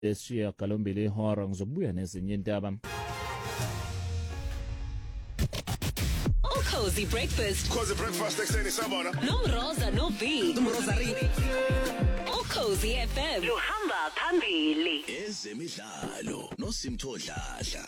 eshiya galombili ihora ngizobuya nezinye indaba. Cozy breakfast. Cozy breakfast ekuseni sabona. No Rosa no B. Cozy FM. Luhamba phambili. Ezemidlalo noSimtho Dladla.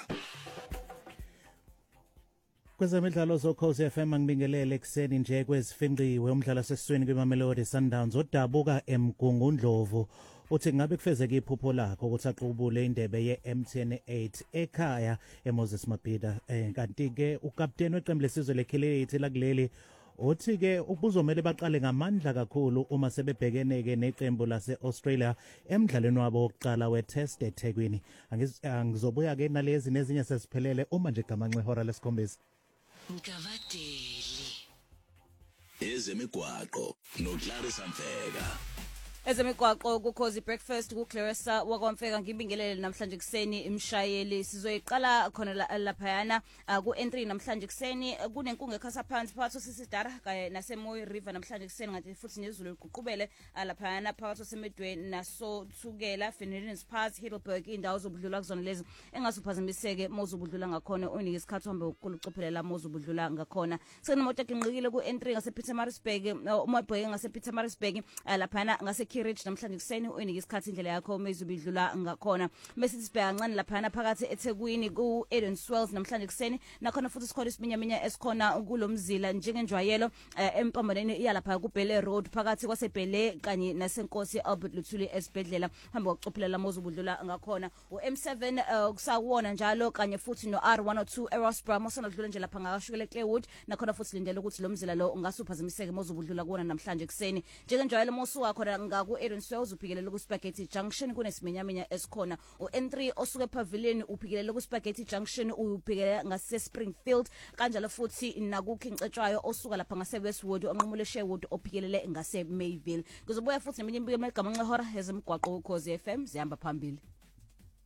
Kwezemidlalo zoKhosi FM ngibingelele ekseni nje kwezifinqiwe umdlalo sesisweni kwiMamelodi Sundowns odabuka eMgungundlovu uthi ngabe kufezeke iphupho lakho ukuthi axubule indebe yeMTN 8 ekhaya eMoses Mabhida kanti ke ukapteni weqembu lesizwe leKhilikithi lakuleli uthi ke ubuzomela baqale ngamandla kakhulu uma sebebhekene ke neqembu lase-Australia emidlalweni wabo wokuqala we-test eThekwini. Angizobuya ke nalezi nezinye sesiphelele uma nje gamanxe ihora lesikhombisa. Ngavadeli. Ezemigwaqo noClarissa Mfeka. Ezemigwaqo kuKhosi breakfast kuClarissa wakwamfeka ngibingelele namhlanje kuseni imshayeli sizoyiqala khona laphayana ku-entry namhlanje kuseni kunenkungu ekhasa phansi phakathi koSisidara kanye naseMoyi River namhlanje kuseni ngathi futhi nezulu liququbele laphayana phakathi koSemedweni nasothukela Finland's Pass Heidelberg indawo zobudlula kuzona lezi engasuphazamiseke mozobudlula ngakhona unike isikhathi uhambe ukucophelela mozobudlula ngakhona senemoto eqinqikile ku-entry ngasePietermaritzburg umabheke ngasePietermaritzburg laphayana ngase Kirich namhlanje kuseni uyenike isikhathi indlela yakho mezobidlula ngakhona bese sibheka kancane laphana phakathi eThekwini ku-Eden Swells namhlanje kuseni nakhona futhi sikhona isiminyaminya esikhona kulomzila njengenjwayelo empambaneni iyalapha kuBele Road phakathi kwaseBele kanye naseNkosi Albert Luthuli esibhedlela hamba ukucophelela mozobudlula ngakhona uM7 kusawona njalo kanye futhi noR102 eRossborough mosonodlula nje lapha ngakashukele Clearwood nakhona futhi lindele ukuthi lo mzila lo ungasuphazamiseke mozobudlula kuona namhlanje kuseni njengenjwayelo mosuka khona ku-Eden Swells uphikelela ku-Spaghetti Junction kunesiminyaminya esikhona u-N3 osuke ePavilion uphikelela ku-Spaghetti Junction uphikelela ngase-Springfield kanjalo futhi nakuKhincetshwayo osuka lapha ngase-Westwood onqumule Sherwood ophikelele ngase-Mayville kuzobuya futhi neminye imibiko egamanxe ihora ezemigwaqo kuKhosi FM zihamba phambili.